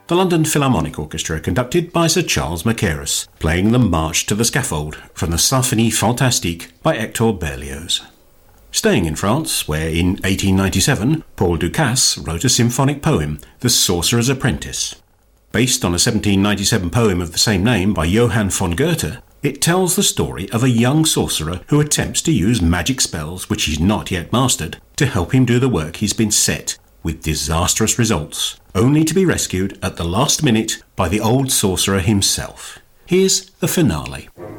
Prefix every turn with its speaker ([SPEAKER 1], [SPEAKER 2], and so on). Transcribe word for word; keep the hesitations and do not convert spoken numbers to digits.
[SPEAKER 1] the London Philharmonic Orchestra conducted by Sir Charles Mackerras, playing the March to the Scaffold from the Symphonie Fantastique by Hector Berlioz. Staying in France, where in eighteen ninety-seven Paul Dukas wrote a symphonic poem, The Sorcerer's Apprentice. Based on a seventeen ninety-seven poem of the same name by Johann von Goethe, it tells the story of a young sorcerer who attempts to use magic spells which he's not yet mastered to help him do the work he's been set, with disastrous results, only to be rescued at the last minute by the old sorcerer himself. Here's the finale.